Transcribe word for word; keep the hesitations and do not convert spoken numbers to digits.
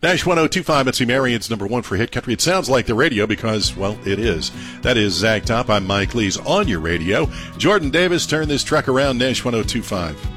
Nash one oh two point five, Mitzi Marion's number one for Hit Country. It sounds like the radio because, well, it is. That is Zach Top. I'm Mike Lees on your radio. Jordan Davis, turn this truck around, Nash one oh two point five.